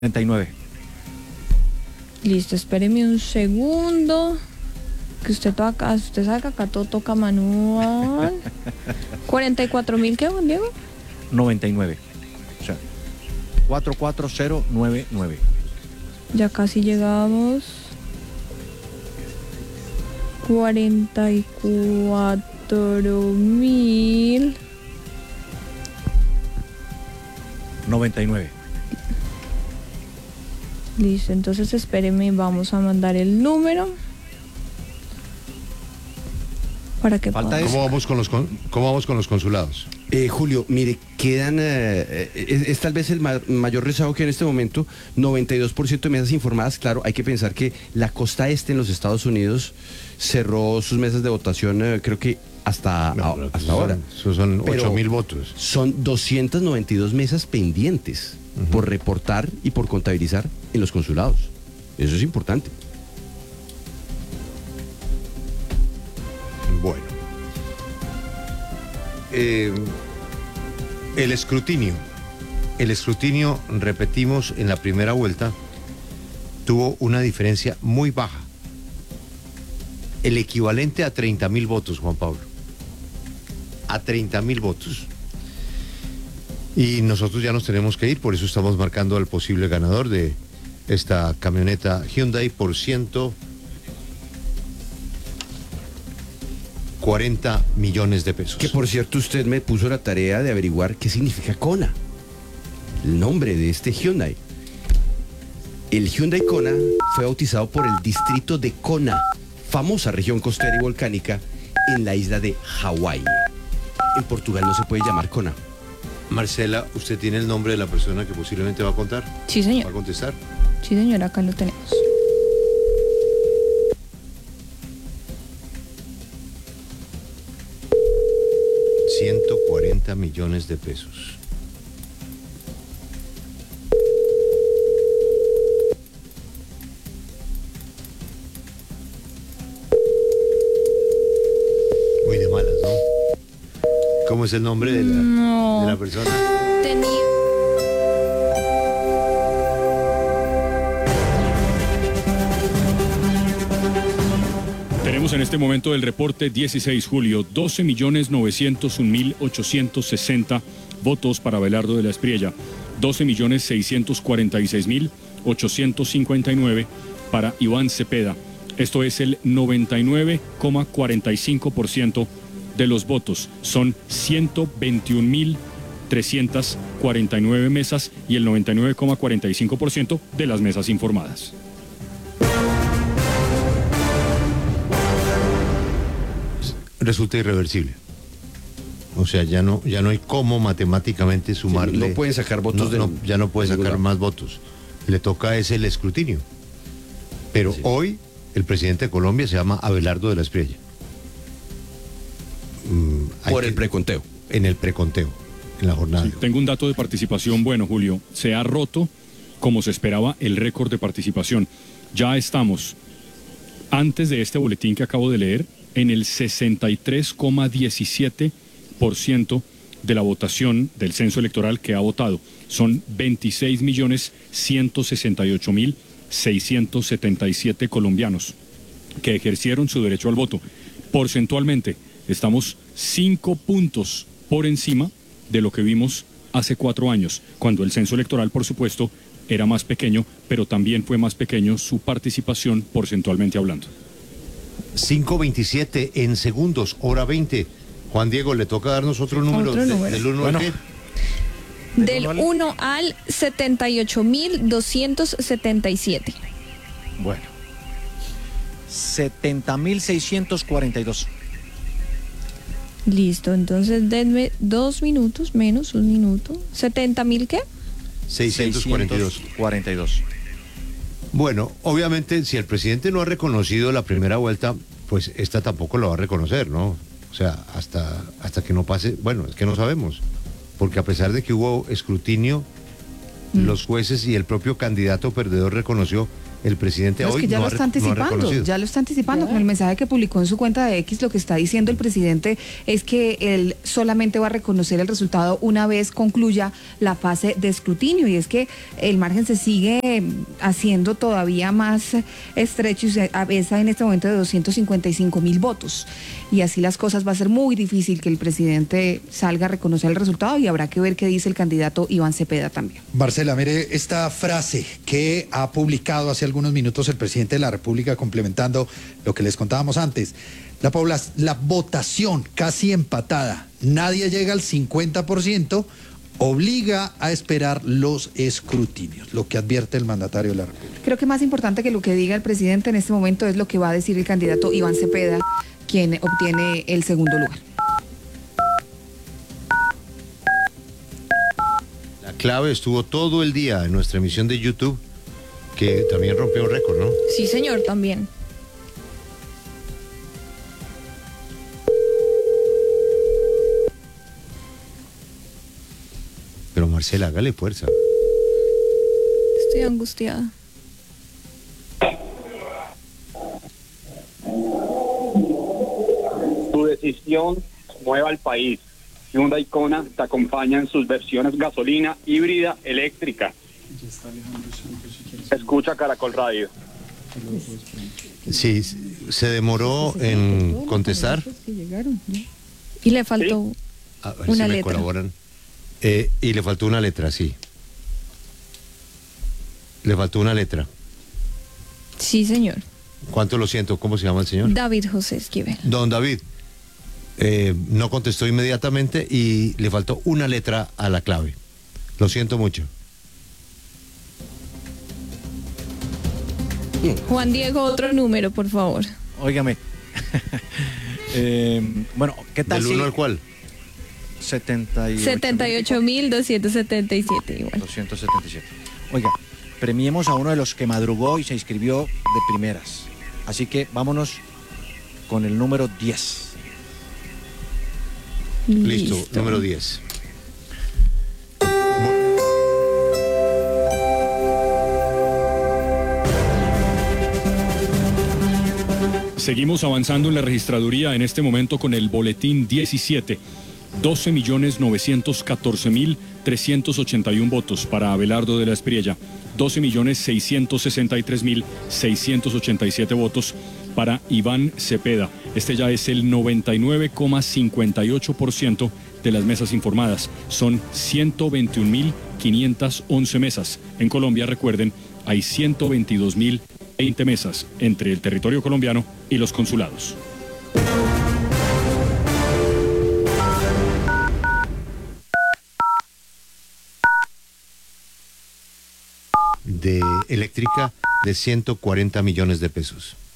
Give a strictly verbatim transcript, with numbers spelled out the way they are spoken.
treinta y nueve. Listo, espéreme un segundo. Que usted toca, usted sabe que acá todo toca manual. cuarenta y cuatro mil, ¿qué, Juan Diego? noventa y nueve. O sea, cuatro cuatro cero nueve nueve. Ya casi llegamos. cuarenta y cuatro mil. noventa y nueve. Listo, entonces espéreme, vamos a mandar el número. Para que Falta podamos- ¿Cómo vamos con los con- cómo vamos con los consulados? Eh, Julio, mire, quedan, eh, es, es tal vez el ma- mayor rezago que en este momento, noventa y dos por ciento de mesas informadas. Claro, hay que pensar que la costa este en los Estados Unidos cerró sus mesas de votación, eh, creo que hasta, No, a- pero hasta son- ahora. Esos son Pero ocho mil votos. Son doscientas noventa y dos mesas pendientes por reportar y por contabilizar en los consulados. Eso es importante. Bueno. Eh, el escrutinio. El escrutinio, repetimos, en la primera vuelta tuvo una diferencia muy baja. El equivalente a treinta mil votos, Juan Pablo. A treinta mil votos. Y nosotros ya nos tenemos que ir, por eso estamos marcando al posible ganador de esta camioneta Hyundai por ciento cuarenta millones de pesos. Que por cierto usted me puso la tarea de averiguar qué significa Kona, el nombre de este Hyundai. El Hyundai Kona fue bautizado por el distrito de Kona, famosa región costera y volcánica en la isla de Hawái. En Portugal no se puede llamar Kona. Marcela, ¿usted tiene el nombre de la persona que posiblemente va a contar? Sí, ¿Va a señor. contestar? Sí, señor, acá lo tenemos. ciento cuarenta millones de pesos. Muy de malas, ¿no? ¿Cómo es el nombre de la, No. de la persona? Tenía. Tenemos en este momento el reporte dieciséis de julio, doce millones novecientos un mil ochocientos sesenta votos para Abelardo de la Espriella, doce millones seiscientos cuarenta y seis mil ochocientos cincuenta y nueve para Iván Cepeda. Esto es el noventa y nueve coma cuarenta y cinco por ciento de los votos. Son ciento veintiún mil trescientas cuarenta y nueve mesas y el noventa y nueve coma cuarenta y cinco por ciento de las mesas informadas. Resulta irreversible. O sea, ya no, ya no hay cómo matemáticamente sumarle. no pueden sacar votos No, de- no, ya no puede de ningún sacar lado. más votos. Le toca es el escrutinio. Pero Sí. hoy el presidente de Colombia se llama Abelardo de la Espriella. Mm, hay Por que- el preconteo. En el preconteo, en la jornada. de hoy. Tengo un dato de participación bueno, Julio. Se ha roto, como se esperaba, el récord de participación. Ya estamos, antes de este boletín que acabo de leer, en el sesenta y tres coma diecisiete por ciento de la votación del censo electoral que ha votado. Son veintiséis millones ciento sesenta y ocho mil seiscientos setenta y siete colombianos que ejercieron su derecho al voto. Porcentualmente, estamos cinco puntos por encima de lo que vimos hace cuatro años, cuando el censo electoral, por supuesto, era más pequeño, pero también fue más pequeño su participación porcentualmente hablando. cinco veintisiete en segundos, hora veinte. Juan Diego, le toca darnos otro número. Otro de- número. del uno Bueno. al qué? Del uno al setenta y ocho mil doscientos setenta y siete. Bueno. setenta mil seiscientos cuarenta y dos. Listo, entonces denme dos minutos, menos un minuto. ¿setenta mil qué? seiscientos cuarenta y dos. cuarenta y dos. Bueno, obviamente, si el presidente no ha reconocido la primera vuelta, pues esta tampoco lo va a reconocer, ¿no? O sea, hasta, hasta que no pase, bueno, es que no sabemos, porque a pesar de que hubo escrutinio, Mm. los jueces y el propio candidato perdedor reconoció el presidente No, es hoy que ya no lo ha, está re- no ha anticipando, reconocido. ya lo está anticipando con el mensaje que publicó en su cuenta de X. Lo que está diciendo el presidente es que él solamente va a reconocer el resultado una vez concluya la fase de escrutinio, y es que el margen se sigue haciendo todavía más estrecho y se avesa en este momento de doscientos cincuenta y cinco mil votos, y así las cosas va a ser muy difícil que el presidente salga a reconocer el resultado, y habrá que ver qué dice el candidato Iván Cepeda también. Marcela, mire esta frase que ha publicado hace algunos minutos el presidente de la República, complementando lo que les contábamos antes. La, pobla- la votación casi empatada, nadie llega al cincuenta por ciento, obliga a esperar los escrutinios, lo que advierte el mandatario de la República. Creo que más importante que lo que diga el presidente en este momento es lo que va a decir el candidato Iván Cepeda, quien obtiene el segundo lugar. La clave estuvo todo el día en nuestra emisión de YouTube, que también rompió un récord, ¿no? Sí, señor, también. Pero Marcela, hágale fuerza. Estoy angustiada. Tu decisión mueva al país. Hyundai Kona te acompaña en sus versiones gasolina, híbrida, eléctrica. Escucha Caracol Radio. Sí, se demoró en contestar. Y le faltó A ver una si me letra. colaboran. Eh, y le faltó una letra, sí. Le faltó una letra. Sí, señor. ¿Cuánto lo siento? ¿Cómo se llama el señor? David José Esquivel. Don David. Eh, no contestó inmediatamente y le faltó una letra a la clave. Lo siento mucho. Juan Diego, otro número, por favor. Óigame. Eh, bueno, ¿qué tal ¿Del si uno al cual? setenta y ocho setenta y ocho mil doscientos setenta y siete igual. doscientos setenta y siete. Oiga, premiemos a uno de los que madrugó y se inscribió de primeras. Así que vámonos con el número diez. Listo, número diez. Seguimos avanzando en la registraduría en este momento con el boletín diecisiete. doce millones novecientos catorce mil trescientos ochenta y uno votos para Abelardo de la Espriella. doce millones seiscientos sesenta y tres mil seiscientos ochenta y siete votos para Iván Cepeda. Este ya es el noventa y nueve coma cincuenta y ocho por ciento de las mesas informadas. Son ciento veintiún mil quinientas once mesas. En Colombia, recuerden, hay ciento veintidós mil veinte mesas entre el territorio colombiano y los consulados. De eléctrica de ciento cuarenta millones de pesos.